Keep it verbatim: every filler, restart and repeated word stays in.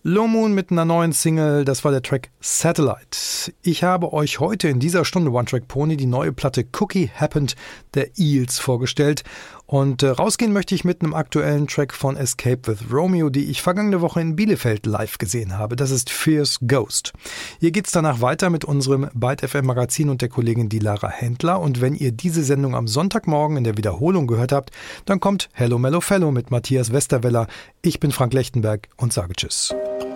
Low Moon mit einer neuen Single, das war der Track Satellite. Ich habe euch heute in dieser Stunde One Track Pony die neue Platte Cookie Happened der Eels vorgestellt. Und äh, rausgehen möchte ich mit einem aktuellen Track von Escape with Romeo, die ich vergangene Woche in Bielefeld live gesehen habe. Das ist Fierce Ghost. Hier geht's danach weiter mit unserem Byte F M Magazin und der Kollegin Dilara Händler. Und wenn ihr diese Sendung am Sonntagmorgen in der Wiederholung gehört habt, dann kommt Hello Mellow Fellow mit Matthias Westerweller. Ich bin Frank Lechtenberg und sage Tschüss.